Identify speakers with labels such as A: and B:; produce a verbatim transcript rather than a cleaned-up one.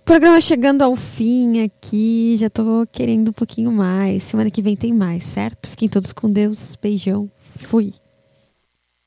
A: Programa chegando ao fim aqui. Já tô querendo um pouquinho mais. Semana que vem tem mais, certo? Fiquem todos com Deus. Beijão. Fui.